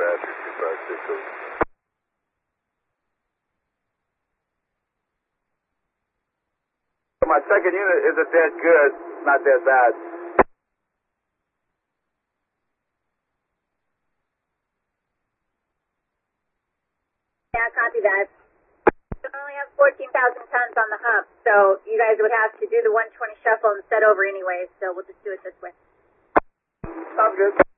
bad, 6560. My second unit isn't that good, not that bad. Yeah, copy that. We only have 14,000 tons on the hub, so you guys would have to do the 120 shuffle and set over anyway, so we'll just do it this way. Sounds good.